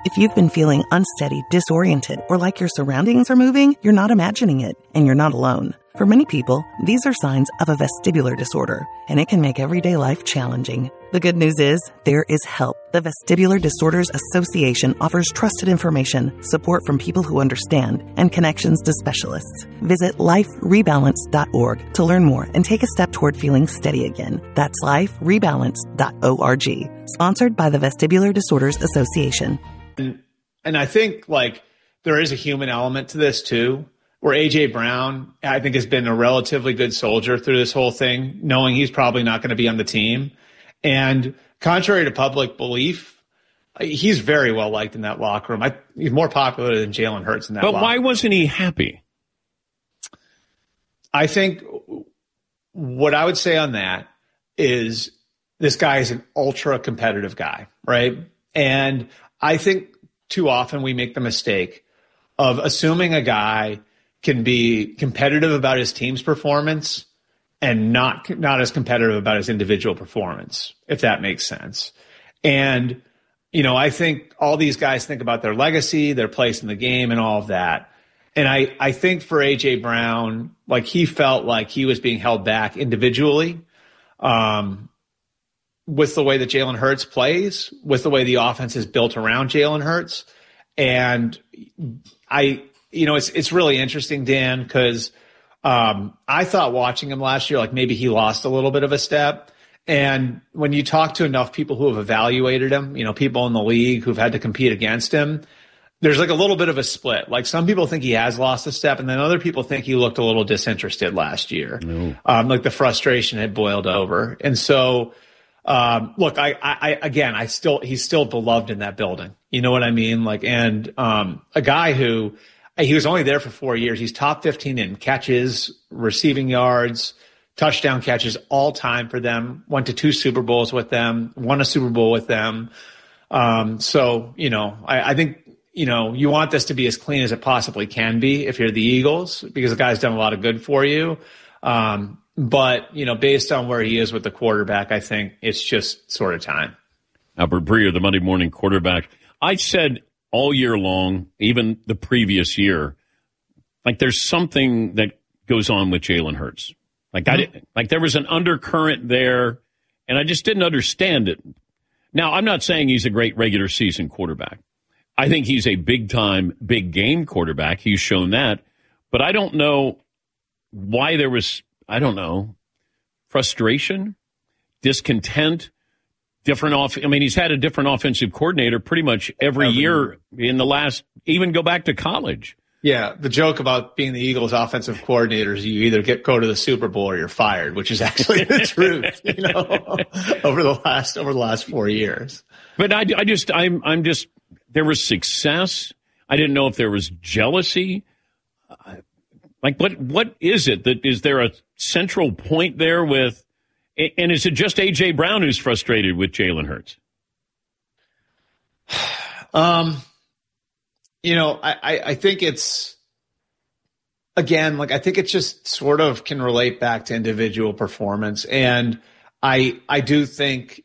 If you've been feeling unsteady, disoriented, or like your surroundings are moving, you're not imagining it, and you're not alone. For many people, these are signs of a vestibular disorder, and it can make everyday life challenging. The good news is, there is help. The Vestibular Disorders Association offers trusted information, support from people who understand, and connections to specialists. Visit liferebalance.org to learn more and take a step toward feeling steady again. That's liferebalance.org. Sponsored by the Vestibular Disorders Association. And I think there is a human element to this too, where A.J. Brown, I think, has been a relatively good soldier through this whole thing, knowing he's probably not going to be on the team. And contrary to public belief, he's very well liked in that locker room. He's more popular than Jalen Hurts in that locker room. But why wasn't he happy? I think what I would say on that is this guy is an ultra competitive guy, right? And I think too often we make the mistake of assuming a guy can be competitive about his team's performance and not as competitive about his individual performance, if that makes sense. And, I think all these guys think about their legacy, their place in the game, and all of that. And I think for A.J. Brown, he felt like he was being held back individually with the way that Jalen Hurts plays, with the way the offense is built around Jalen Hurts. And it's really interesting, Dan, because I thought watching him last year, maybe he lost a little bit of a step. And when you talk to enough people who have evaluated him, people in the league who've had to compete against him, there's a little bit of a split. Some people think he has lost a step, and then other people think he looked a little disinterested last year. No. The frustration had boiled over. And so, look, he's still beloved in that building. You know what I mean? A guy who, he was only there for 4 years. He's top 15 in catches, receiving yards, touchdown catches all time for them. Went to 2 Super Bowls with them, won a Super Bowl with them. I think, you want this to be as clean as it possibly can be if you're the Eagles, because the guy's done a lot of good for you. But, based on where he is with the quarterback, I think it's just sort of time. Albert Breer, the Monday morning quarterback. I said all year long, even the previous year, there's something that goes on with Jalen Hurts. There was an undercurrent there, and I just didn't understand it. Now, I'm not saying he's a great regular season quarterback. I think he's a big-time, big-game quarterback. He's shown that. But I don't know why there was, frustration, discontent, he's had a different offensive coordinator pretty much every year in the last, even go back to college. Yeah, the joke about being the Eagles' offensive coordinators, you either go to the Super Bowl or you're fired, which is actually the truth, over the last 4 years. But I'm just, there was success. I didn't know if there was jealousy. What is it? Is there a central point there with, and is it just A.J. Brown who's frustrated with Jalen Hurts? I think it's, again, I think it just sort of can relate back to individual performance. And I do think,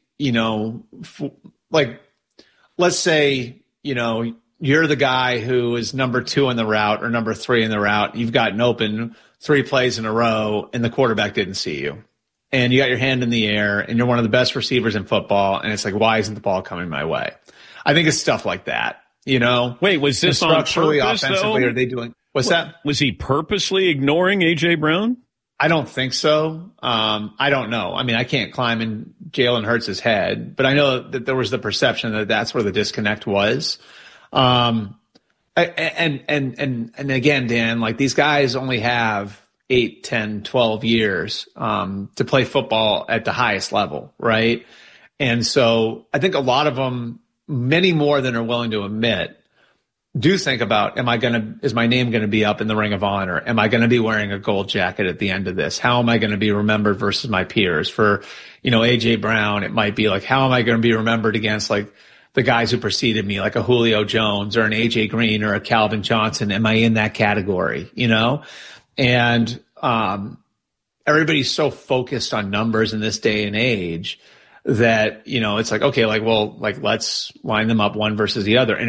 let's say, you're the guy who is number 2 in the route or number 3 in the route. You've gotten open 3 plays in a row and the quarterback didn't see you. And you got your hand in the air and you're one of the best receivers in football. And it's why isn't the ball coming my way? I think it's stuff like that. Wait, was this structurally, on purpose, offensively, are they doing? That? Was he purposely ignoring A.J. Brown? I don't think so. I don't know. I can't climb in Jalen Hurts' head, but I know that there was the perception that that's where the disconnect was. And again, Dan, these guys only have 8, 10, 12 years to play football at the highest level, right? And so I think a lot of them, many more than are willing to admit, do think about, is my name going to be up in the Ring of Honor? Am I going to be wearing a gold jacket at the end of this? How am I going to be remembered versus my peers? For, A.J. Brown, it might be how am I going to be remembered against the guys who preceded me, like a Julio Jones or an A.J. Green or a Calvin Johnson? Am I in that category? And everybody's so focused on numbers in this day and age that, it's okay, let's line them up one versus the other. And